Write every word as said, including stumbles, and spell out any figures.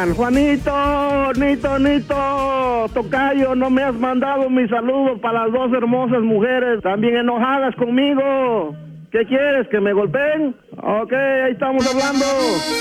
llaman. Juanito, Nito, Nito, tocayo, no me has mandado mis saludos para las dos hermosas mujeres, también enojadas conmigo. ¿Qué quieres, que me golpeen? Ok, ahí estamos hablando.